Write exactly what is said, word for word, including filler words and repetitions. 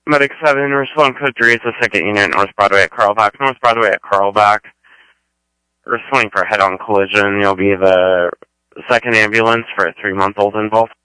Medic seven, respond code three, it's a second unit, North Broadway at Carlbach. North Broadway at Carlbach. Responding for a head-on collision. You'll be the second ambulance for a three-month-old involved.